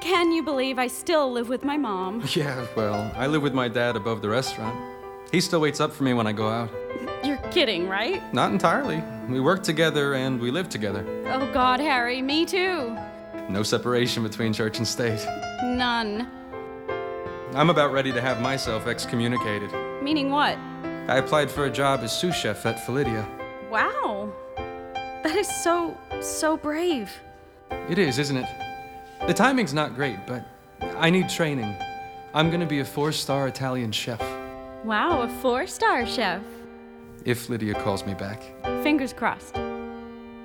can you believe I still live with my mom? Yeah, well, I live with my dad above the restaurant. He still waits up for me when I go out. You're kidding, right? Not entirely. We work together and we live together. Oh God, Harry, me too. No separation between church and state. None. I'm about ready to have myself excommunicated. Meaning what? I applied for a job as sous chef at Philidia. Wow. That is so brave. It is, isn't it? The timing's not great, but I need training. I'm gonna be a 4-star Italian chef. Wow, a 4-star chef. If Lydia calls me back. Fingers crossed.